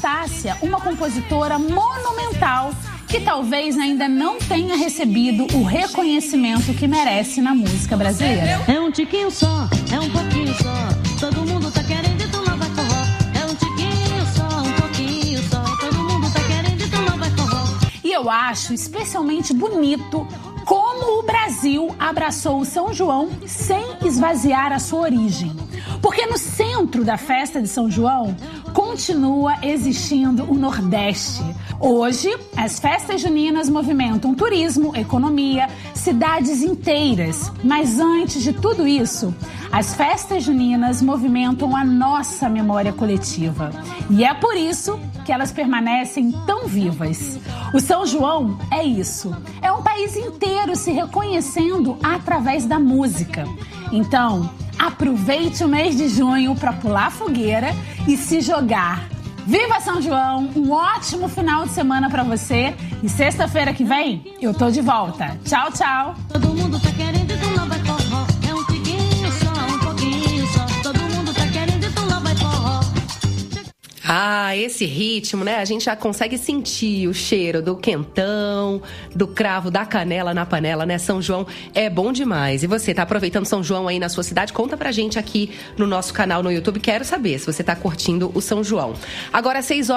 Anastácia, uma compositora monumental que talvez ainda não tenha recebido o reconhecimento que merece na música brasileira. É um tiquinho só, é um pouquinho só, todo mundo tá querendo e tu não vai forró. É um tiquinho só, um pouquinho só, todo mundo tá querendo e tu não vai forró. E eu acho especialmente bonito como o Brasil abraçou o São João sem esvaziar a sua origem. Porque no centro da festa de São João continua existindo o Nordeste. Hoje, as festas juninas movimentam turismo, economia, cidades inteiras. Mas antes de tudo isso, as festas juninas movimentam a nossa memória coletiva. E é por isso que elas permanecem tão vivas. O São João é isso. É um país inteiro se reconhecendo através da música. Então, aproveite o mês de junho para pular fogueira e se jogar. Viva São João! Um ótimo final de semana para você. E sexta-feira que vem, eu tô de volta. Tchau, tchau! Todo mundo tá querendo e tu não vai forró. É um tiquinho só, um pouquinho só, todo mundo tá querendo e tu não vai forró. Ah, esse ritmo, né? A gente já consegue sentir o cheiro do quentão, do cravo, da canela na panela, né? São João é bom demais. E você, tá aproveitando São João aí na sua cidade? Conta pra gente aqui no nosso canal no YouTube. Quero saber se você tá curtindo o São João. Agora,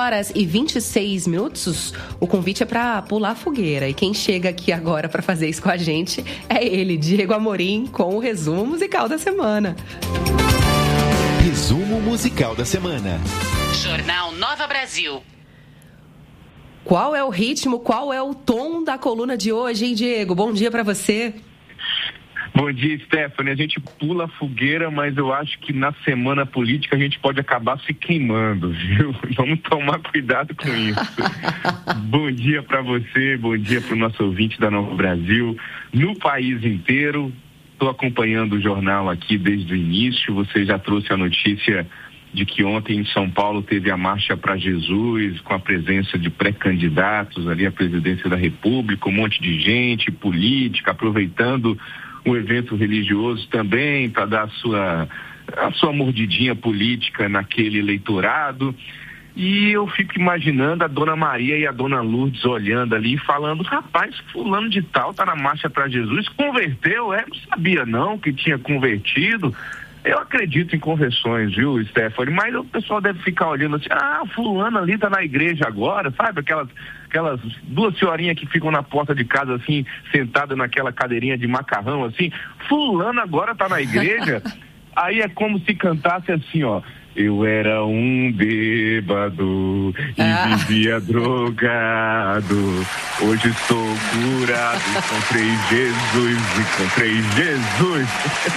6h26, o convite é pra pular a fogueira. E quem chega aqui agora pra fazer isso com a gente é ele, Diego Amorim, com o resumo musical da semana. Resumo musical da semana. Jornal Nova Brasil. Qual é o ritmo, qual é o tom da coluna de hoje, hein, Diego? Bom dia pra você. Bom dia, Stephanie. A gente pula a fogueira, mas eu acho que na semana política a gente pode acabar se queimando, viu? Vamos tomar cuidado com isso. Bom dia pra você, bom dia pro nosso ouvinte da Nova Brasil. No país inteiro, estou acompanhando o jornal aqui desde o início. Você já trouxe a notícia de que ontem em São Paulo teve a Marcha para Jesus, com a presença de pré-candidatos ali à presidência da República, um monte de gente, política, aproveitando o evento religioso também para dar a sua mordidinha política naquele eleitorado. E eu fico imaginando a Dona Maria e a Dona Lourdes olhando ali e falando: rapaz, fulano de tal tá na Marcha para Jesus, converteu? Não sabia não que tinha convertido. Eu acredito em conversões, viu, Stephanie? Mas o pessoal deve ficar olhando assim: fulano ali tá na igreja agora, sabe? Aquelas duas senhorinhas que ficam na porta de casa, assim, sentadas naquela cadeirinha de macarrão, assim. Fulano agora tá na igreja. Aí é como se cantasse assim, ó: eu era um bêbado e vivia drogado. Hoje estou curado, encontrei Jesus.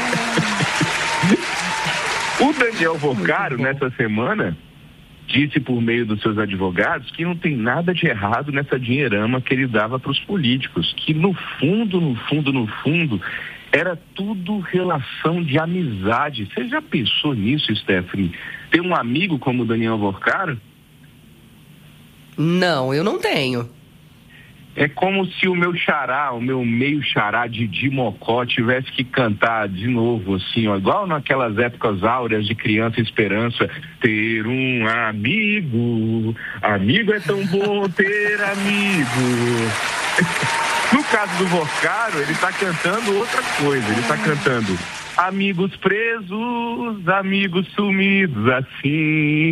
O Daniel Vocaro, nessa semana, disse por meio dos seus advogados que não tem nada de errado nessa dinheirama que ele dava para os políticos, que no fundo, era tudo relação de amizade. Você já pensou nisso, Stephanie? Ter um amigo como o Daniel Vocaro? Não, eu não tenho. É como se o meu meio xará Didi Mocó tivesse que cantar de novo, assim, ó, igual naquelas épocas áureas de Criança Esperança: ter um amigo é tão bom ter amigo. No caso do Vocaro, ele está cantando outra coisa, ele está cantando: amigos presos, amigos sumidos, assim.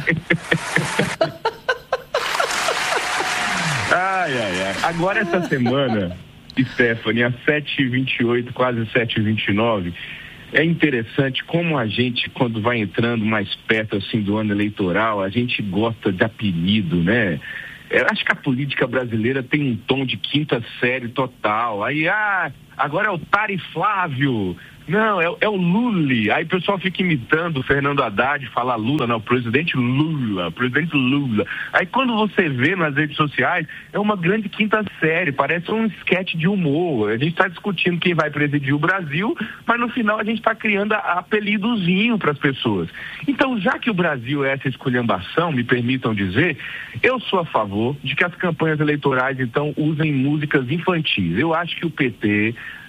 Ai. Agora essa semana, Stephanie, às 7h28, quase 7h29, é interessante como a gente, quando vai entrando mais perto assim do ano eleitoral, a gente gosta de apelido, né? Eu acho que a política brasileira tem um tom de quinta série total. Aí, agora é o Tari Flávio. Não, é o Lula. Aí o pessoal fica imitando o Fernando Haddad, fala Lula, não, presidente Lula. Aí quando você vê nas redes sociais, é uma grande quinta série, parece um esquete de humor. A gente está discutindo quem vai presidir o Brasil, mas no final a gente está criando apelidozinho para as pessoas. Então, já que o Brasil é essa esculhambação, me permitam dizer, eu sou a favor de que as campanhas eleitorais, então, usem músicas infantis. Eu acho que o PT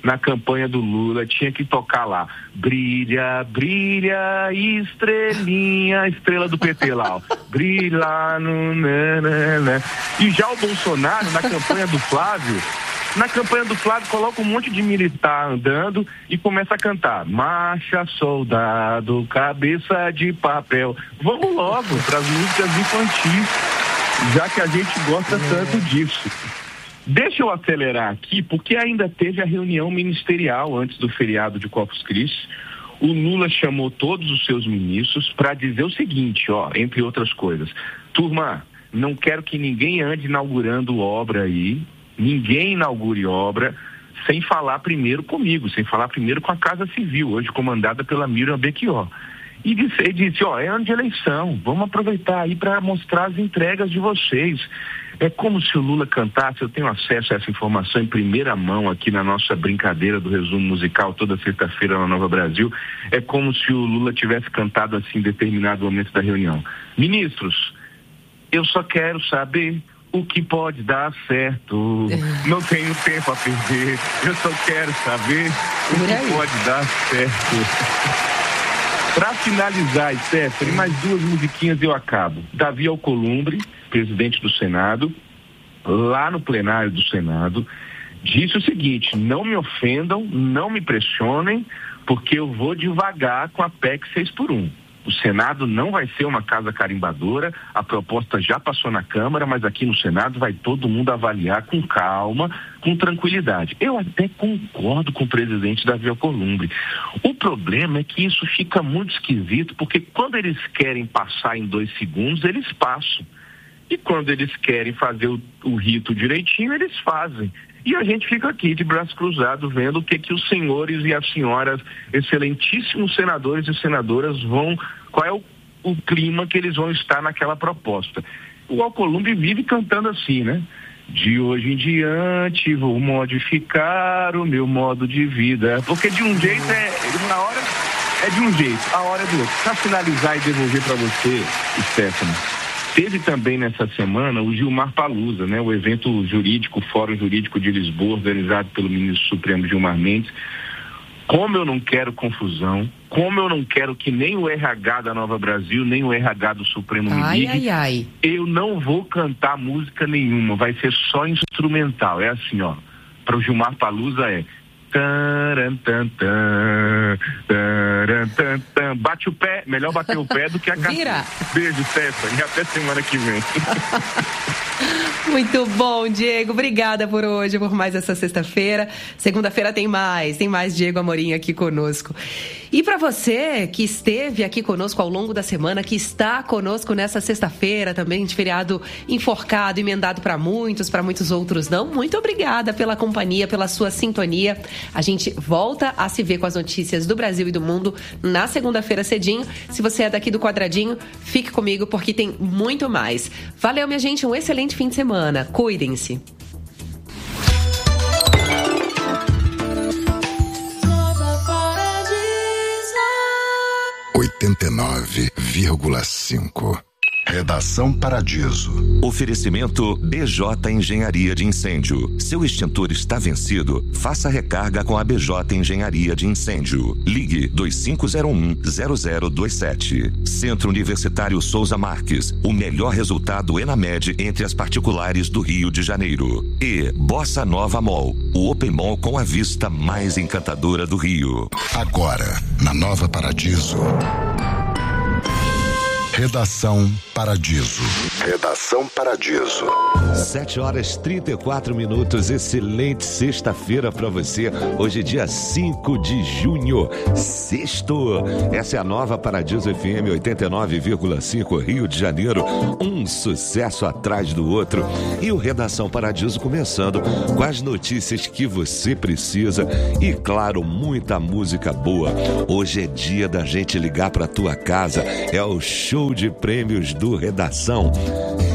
na campanha do Lula, tinha que tocar lá, brilha, brilha, estrelinha, estrela do PT lá, ó, brilha lá no... Né. E já o Bolsonaro, na campanha do Flávio, coloca um monte de militar andando e começa a cantar, marcha, soldado, cabeça de papel. Vamos logo para as músicas infantis, já que a gente gosta tanto disso. Deixa eu acelerar aqui, porque ainda teve a reunião ministerial antes do feriado de Corpus Christi. O Lula chamou todos os seus ministros para dizer o seguinte, ó, entre outras coisas. Turma, não quero que ninguém ande inaugurando obra aí, ninguém inaugure obra sem falar primeiro comigo, sem falar primeiro com a Casa Civil, hoje comandada pela Miriam Becchior. E disse, ó, é ano de eleição, vamos aproveitar aí para mostrar as entregas de vocês. É como se o Lula cantasse, eu tenho acesso a essa informação em primeira mão aqui na nossa brincadeira do resumo musical toda sexta-feira na Nova Brasil, é como se o Lula tivesse cantado assim em determinado momento da reunião. Ministros, eu só quero saber o que pode dar certo, não tenho tempo a perder, eu só quero saber o que pode dar certo. Para finalizar, Stephanie, mais 2 musiquinhas e eu acabo. Davi Alcolumbre, presidente do Senado, lá no plenário do Senado, disse o seguinte, não me ofendam, não me pressionem, porque eu vou devagar com a PEC 6x1. O Senado não vai ser uma casa carimbadora, a proposta já passou na Câmara, mas aqui no Senado vai todo mundo avaliar com calma, com tranquilidade. Eu até concordo com o presidente Davi Alcolumbre. O problema é que isso fica muito esquisito, porque quando eles querem passar em 2 segundos, eles passam. E quando eles querem fazer o rito direitinho, eles fazem. E a gente fica aqui de braço cruzado vendo o que os senhores e as senhoras, excelentíssimos senadores e senadoras qual é o clima que eles vão estar naquela proposta. O Alcolumbre vive cantando assim, né? De hoje em diante vou modificar o meu modo de vida. Porque de um jeito na hora é de um jeito, a hora é do outro. Para finalizar e devolver para você, Stephanie, teve também nessa semana o Gilmar Palusa, né? O evento jurídico, o Fórum Jurídico de Lisboa, organizado pelo ministro Supremo Gilmar Mendes. Como eu não quero confusão, como eu não quero que nem o RH da Nova Brasil, nem o RH do Supremo me ligue, eu não vou cantar música nenhuma, vai ser só instrumental. É assim, ó, para o Gilmar Palusa é... Bate o pé, melhor bater o pé do que a cabeça. Beijo, Stephanie, e até semana que vem. Muito bom, Diego, obrigada por hoje, por mais essa sexta-feira. Segunda-feira tem mais Diego Amorim aqui conosco. E para você que esteve aqui conosco ao longo da semana, que está conosco nessa sexta-feira também, de feriado enforcado, emendado para muitos outros não, muito obrigada pela companhia, pela sua sintonia. A gente volta a se ver com as notícias do Brasil e do mundo na segunda-feira cedinho. Se você é daqui do Quadradinho, fique comigo porque tem muito mais. Valeu, minha gente, um excelente fim de semana. Cuidem-se. 89,5. Redação Paradiso. Oferecimento BJ Engenharia de Incêndio. Seu extintor está vencido? Faça recarga com a BJ Engenharia de Incêndio. Ligue 2501-0027. Centro Universitário Souza Marques. O melhor resultado ENAMED entre as particulares do Rio de Janeiro. E Bossa Nova Mall. O Open Mall com a vista mais encantadora do Rio. Agora, na Nova Paradiso. Redação Paradiso. Redação Paradiso. 7h34. Excelente sexta-feira para você. Hoje, dia 5 de junho. Sexto. Essa é a Nova Paradiso FM 89,5 Rio de Janeiro. Um sucesso atrás do outro. E o Redação Paradiso começando com as notícias que você precisa. E, claro, muita música boa. Hoje é dia da gente ligar para tua casa. É o show de prêmios do Redação.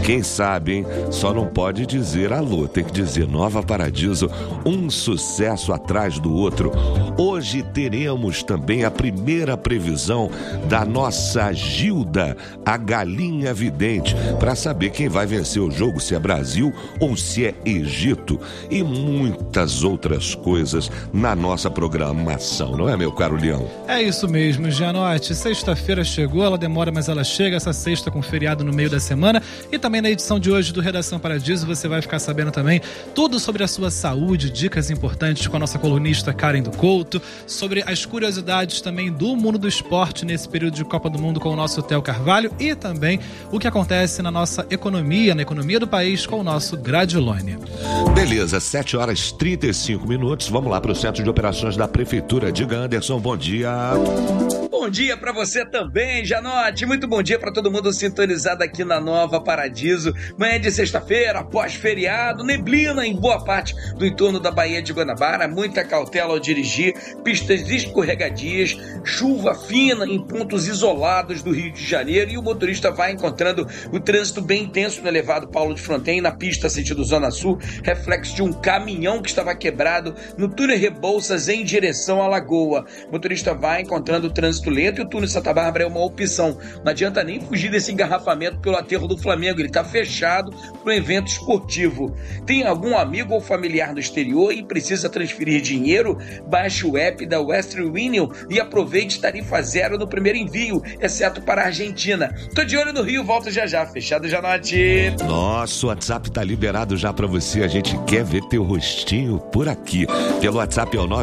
Quem sabe, hein? Só não pode dizer alô, tem que dizer Nova Paradiso, um sucesso atrás do outro. Hoje teremos também a primeira previsão da nossa Gilda, a galinha vidente, para saber quem vai vencer o jogo, se é Brasil ou se é Egito, e muitas outras coisas na nossa programação, não é, meu caro Leão? É isso mesmo, Gianotti. Sexta-feira chegou, ela demora, mas ela chega, essa sexta com feriado no meio da semana, e também na edição de hoje do Redação Paradiso você vai ficar sabendo também tudo sobre a sua saúde, dicas importantes com a nossa colunista Karen do Couto, sobre as curiosidades também do mundo do esporte nesse período de Copa do Mundo com o nosso Theo Carvalho e também o que acontece na nossa economia, na economia do país com o nosso Gradilone. Beleza, 7h35, vamos lá para o Centro de Operações da Prefeitura. Diga, Anderson, bom dia. Bom dia para você também, Gianotti. Muito bom dia para todo mundo sintonizado aqui na Nova Paradiso. Manhã de sexta-feira, pós-feriado, neblina em boa parte do entorno da Baía de Guanabara, muita cautela ao dirigir, pistas escorregadias, chuva fina em pontos isolados do Rio de Janeiro e o motorista vai encontrando o trânsito bem intenso no elevado Paulo de Fronten, na pista sentido Zona Sul, reflexo de um caminhão que estava quebrado no túnel Rebouças em direção à Lagoa. O motorista vai encontrando o trânsito lento e o túnel Santa Bárbara é uma opção. Não adianta nem fugir desse engarrafamento pelo aterro do Flamengo, ele está fechado para um evento esportivo. Tem algum amigo ou familiar no exterior e precisa transferir dinheiro? Baixe o app da Western Union e aproveite tarifa zero no primeiro envio, exceto para a Argentina. Tô de olho no Rio, volto já já. Fechado, Gianotti. Nosso WhatsApp tá liberado já para você, a gente quer ver teu rostinho por aqui. Pelo WhatsApp é o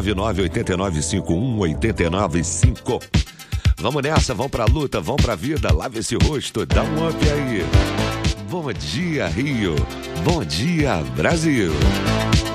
99895189.5. Vamos nessa, vamos pra luta, vamos pra vida, lava esse rosto, dá um up aí. Bom dia, Rio. Bom dia, Brasil.